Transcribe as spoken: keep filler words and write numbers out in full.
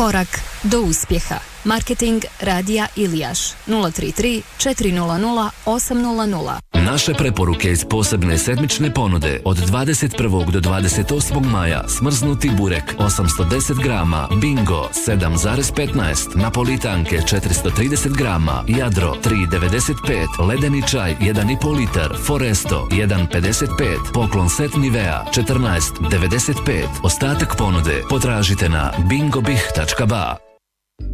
Korak do uspjeha. Marketing Radija Ilijaš nula tri tri četiri nula nula osam nula nula. Naše preporuke iz posebne sedmične ponude od dvadeset prvog do dvadeset osmog maja: smrznuti burek osamsto deset grama, Bingo sedam zarez petnaest, napolitanke četiristo trideset grama, Jadro tri devedeset pet, ledeni čaj jedan i pol litar, Foresto jedan pedeset pet, poklon set Nivea četrnaest devedeset pet. Ostatak ponude potražite na bingobih tačka ba.